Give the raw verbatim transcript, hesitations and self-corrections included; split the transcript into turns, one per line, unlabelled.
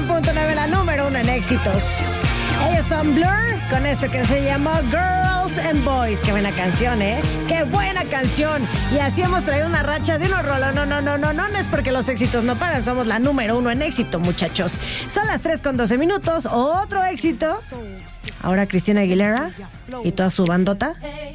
cien punto nueve, la número uno en éxitos. Ellos son Blur, con esto que se llama Girls and Boys. Qué buena canción, ¿eh? Qué buena canción. Y así hemos traído una racha de unos rolos. No, no, no, no, no, no es porque los éxitos no paran. Somos la número uno en éxito, muchachos. Son las tres con doce minutos. Otro éxito. Ahora Cristina Aguilera y toda su bandota.